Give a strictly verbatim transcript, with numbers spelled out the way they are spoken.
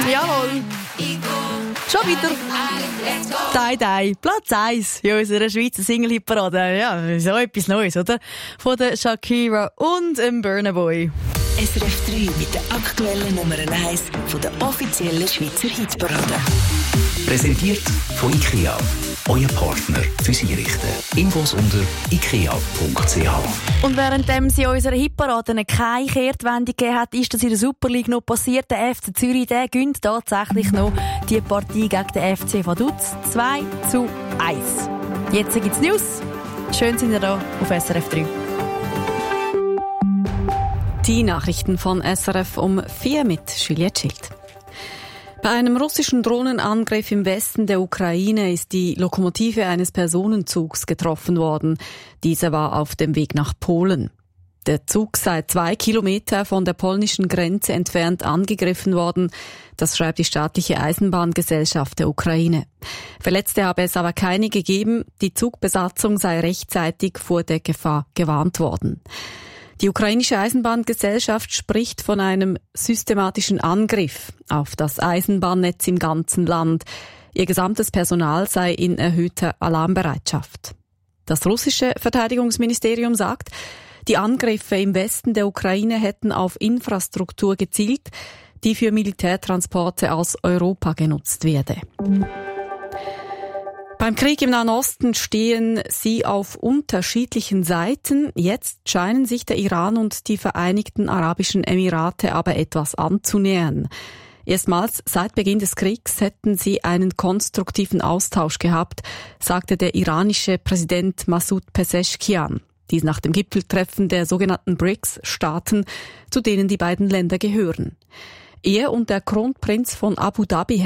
Jawohl. Schon wieder. Dai Dai, Platz eins in unserer Schweizer Single-Hitparade. Ja, so etwas Neues, oder? Von der Shakira und dem Burna Boy. S R F drei mit der aktuellen Nummer eins von der offiziellen Schweizer Hitparade. Präsentiert von IKEA. Euer Partner fürs Einrichten. Infos unter ikea punkt c h. Und währenddem sie unserer Hitparade keine Kehrtwende gegeben hat, ist das in der Super League noch passiert. Der F C Zürich, der gönnt tatsächlich noch die Partie gegen den F C Vaduz. zwei zu eins. Jetzt gibt's News. Schön sind ihr da auf S R F drei. Die Nachrichten von S R F um vier mit Juliette Schild. Bei einem russischen Drohnenangriff im Westen der Ukraine ist die Lokomotive eines Personenzugs getroffen worden. Dieser war auf dem Weg nach Polen. Der Zug sei zwei Kilometer von der polnischen Grenze entfernt angegriffen worden. Das schreibt die staatliche Eisenbahngesellschaft der Ukraine. Verletzte habe es aber keine gegeben. Die Zugbesatzung sei rechtzeitig vor der Gefahr gewarnt worden. Die ukrainische Eisenbahngesellschaft spricht von einem systematischen Angriff auf das Eisenbahnnetz im ganzen Land. Ihr gesamtes Personal sei in erhöhter Alarmbereitschaft. Das russische Verteidigungsministerium sagt, die Angriffe im Westen der Ukraine hätten auf Infrastruktur gezielt, die für Militärtransporte aus Europa genutzt werde. Beim Krieg im Nahen Osten stehen sie auf unterschiedlichen Seiten. Jetzt scheinen sich der Iran und die Vereinigten Arabischen Emirate aber etwas anzunähern. Erstmals seit Beginn des Kriegs hätten sie einen konstruktiven Austausch gehabt, sagte der iranische Präsident Masoud Pezeshkian. Dies nach dem Gipfeltreffen der sogenannten BRICS-Staaten, zu denen die beiden Länder gehören. Er und der Kronprinz von Abu Dhabi